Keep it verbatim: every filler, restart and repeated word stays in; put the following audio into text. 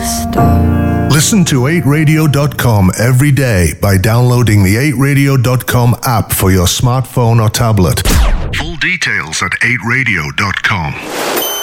stars. Listen to eight radio dot com every day by downloading the eight radio dot com app for your smartphone or tablet. Full details at eight radio dot com.